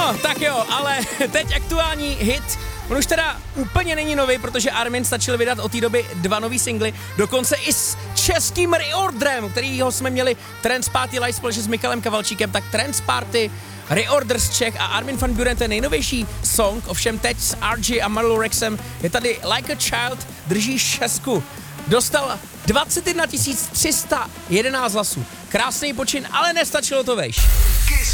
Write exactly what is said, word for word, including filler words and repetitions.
No, tak jo, ale teď aktuální hit. On už teda úplně není nový, protože Armin stačil vydat od té doby dva nový singly, dokonce i s českým reorderem, kterýho jsme měli Trance Party Live společně s Michalem Kavalčíkem, tak Trance Party, reorder z Čech a Armin van Buuren, ten nejnovější song, ovšem teď s R J a Marlou Rexem, je tady Like a Child, drží šestku. Dostal dvacet jedna tisíc tři sta jedenáct hlasů. Krásný počin, ale nestačilo to vejš.